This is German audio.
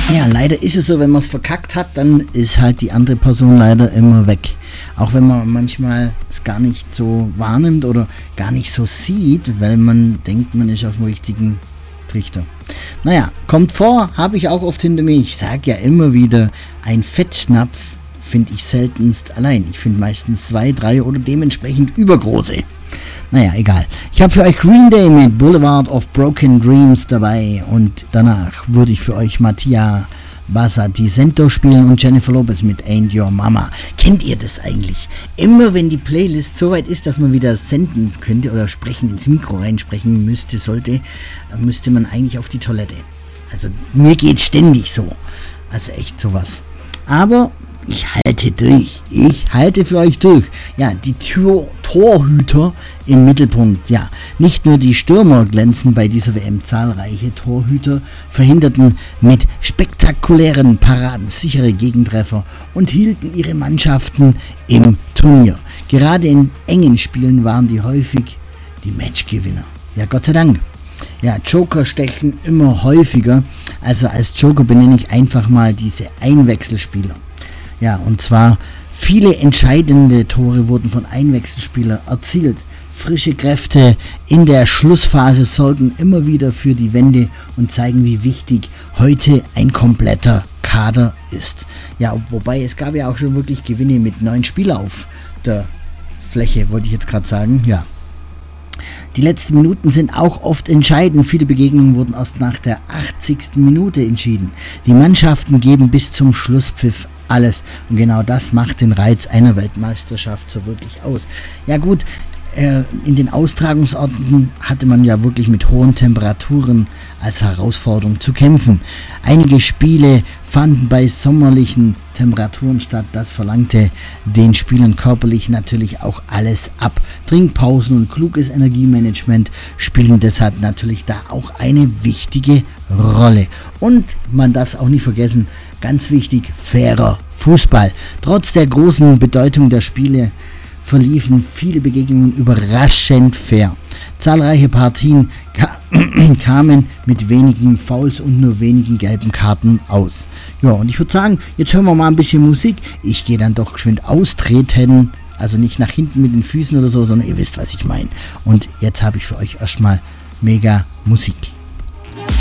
Ja, leider ist es so, wenn man es verkackt hat, dann ist halt die andere Person leider immer weg. Auch wenn man manchmal es gar nicht so wahrnimmt oder gar nicht so sieht, weil man denkt, man ist auf dem richtigen Trichter. Naja, kommt vor, habe ich auch oft hinter mir. Ich sage ja immer wieder, ein Fettnapf finde ich seltenst allein. Ich finde meistens 2, 3 oder dementsprechend übergroße. Naja, egal. Ich habe für euch Green Day mit Boulevard of Broken Dreams dabei und danach würde ich für euch Mattia Baza Di Cento spielen und Jennifer Lopez mit Ain't Your Mama. Kennt ihr das eigentlich? Immer wenn die Playlist so weit ist, dass man wieder senden könnte oder sprechen, ins Mikro reinsprechen müsste man eigentlich auf die Toilette. Also mir geht ständig so. Also echt sowas. Aber ich halte durch. Ich halte für euch durch. Ja, die Torhüter im Mittelpunkt. Ja, nicht nur die Stürmer glänzen bei dieser WM. Zahlreiche Torhüter verhinderten mit spektakulären Paraden sichere Gegentreffer und hielten ihre Mannschaften im Turnier. Gerade in engen Spielen waren die häufig die Matchgewinner. Ja, Gott sei Dank. Ja, Joker stechen immer häufiger. Also als Joker benenne ich einfach mal diese Einwechselspieler. Ja, und zwar viele entscheidende Tore wurden von Einwechselspielern erzielt. Frische Kräfte in der Schlussphase sorgen immer wieder für die Wende und zeigen, wie wichtig heute ein kompletter Kader ist. Ja, wobei es gab ja auch schon wirklich Gewinne mit 9 Spielern auf der Fläche, wollte ich jetzt gerade sagen. Ja. Die letzten Minuten sind auch oft entscheidend. Viele Begegnungen wurden erst nach der 80. Minute entschieden. Die Mannschaften geben bis zum Schlusspfiff alles. Und genau das macht den Reiz einer Weltmeisterschaft so wirklich aus. Ja gut, in den Austragungsorten hatte man ja wirklich mit hohen Temperaturen als Herausforderung zu kämpfen. Einige Spiele fanden bei sommerlichen Temperaturen statt. Das verlangte den Spielern körperlich natürlich auch alles ab. Trinkpausen und kluges Energiemanagement spielen deshalb natürlich da auch eine wichtige Rolle. Und man darf es auch nicht vergessen, ganz wichtig, fairer Fußball. Trotz der großen Bedeutung der Spiele verliefen viele Begegnungen überraschend fair. Zahlreiche Partien kamen mit wenigen Fouls und nur wenigen gelben Karten aus. Ja, und ich würde sagen, jetzt hören wir mal ein bisschen Musik. Ich gehe dann doch geschwind austreten, also nicht nach hinten mit den Füßen oder so, sondern ihr wisst, was ich meine. Und jetzt habe ich für euch erstmal mega Musik.